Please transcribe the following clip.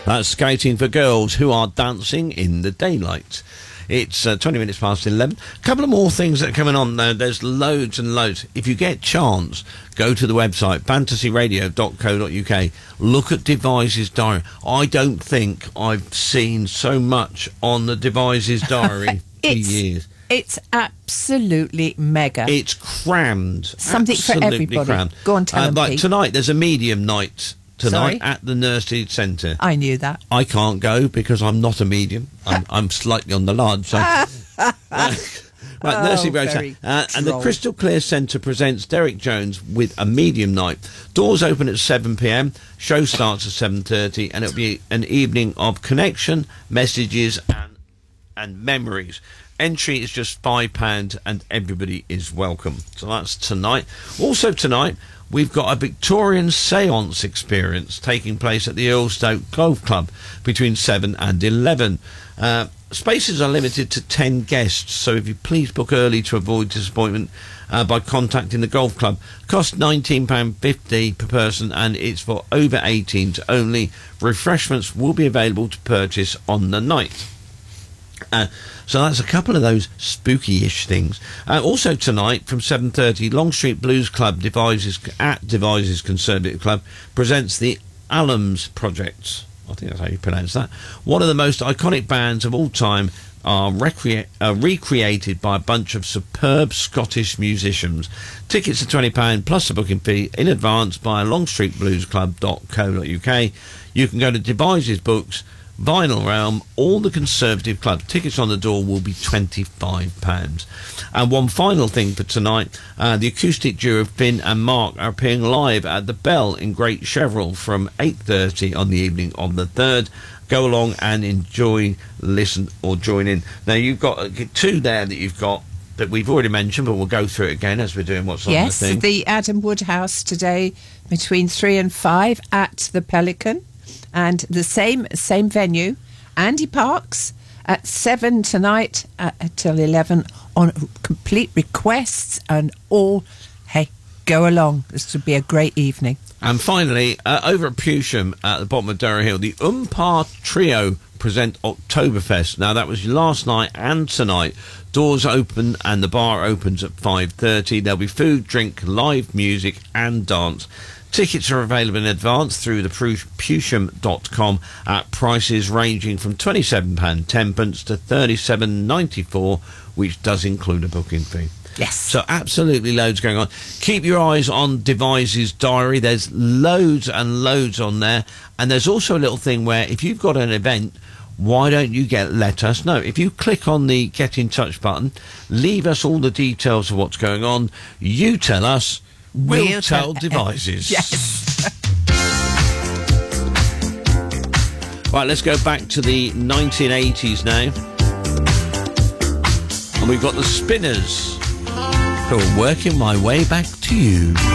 That's Skating for Girls Who Are Dancing in the Daylight. It's 20 minutes past 11. A couple of more things that are coming on there. There's loads and loads. If you get a chance, go to the website, fantasyradio.co.uk. Look at Devises Diary. I don't think I've seen so much on the Devises Diary for years. It's absolutely mega. It's crammed. Something for everybody. Crammed. Go on, tell them, like Pete. tonight, there's a medium night tonight Sorry? at the Nursery Centre. I knew that. I can't go because I'm not a medium. I'm slightly on the large. So. Right, Nursery Road. And the Crystal Clear Centre presents Derek Jones with a medium night. Doors open at 7 p.m. Show starts at 7:30, and it'll be an evening of connection, messages, and memories. Entry is just £5 and everybody is welcome. So that's tonight. Also tonight, we've got a Victorian seance experience taking place at the Earlstoke Golf Club between 7 and 11. Spaces are limited to 10 guests, so if you please book early to avoid disappointment by contacting the golf club. Cost £19.50 per person, and it's for over 18s only. Refreshments will be available to purchase on the night. So that's a couple of those spooky-ish things. Also tonight from 7:30, Long Street Blues Club Devises Conservative Club presents the Allams Project. I think that's how you pronounce that. One of the most iconic bands of all time are recreated by a bunch of superb Scottish musicians. Tickets are £20 plus a booking fee in advance via longstreetbluesclub.co.uk. You can go to Devises Books, Vinyl Realm, all the Conservative Club. Tickets on the door will be £25. And one final thing for tonight, the acoustic duo Finn and Mark are appearing live at the Bell in Great Cheverel from 8:30 on the evening of the 3rd. Go along and enjoy, listen or join in. Now you've got two there that we've already mentioned, but we'll go through it again as we're doing what's on the thing. Yes, the Adam Wood House today between 3 and 5 at the Pelican. And the same venue, Andy Parks, at 7 tonight till 11 on complete requests and all. Hey, go along. This would be a great evening. And finally, over at Pewsham at the bottom of Durrow Hill, the Umpar Trio present Oktoberfest. Now, that was last night and tonight. Doors open and the bar opens at 5:30. There'll be food, drink, live music and dance. Tickets are available in advance through the Pewsham.com at prices ranging from £27.10 to £37.94, which does include a booking fee. Yes. So absolutely loads going on. Keep your eyes on Devises Diary. There's loads and loads on there. And there's also a little thing where if you've got an event, why don't you let us know? If you click on the Get in Touch button, leave us all the details of what's going on. You tell us. We'll tell Devises. Yes. Right, let's go back to the 1980s now. And we've got the Spinners who are Working My Way Back to You.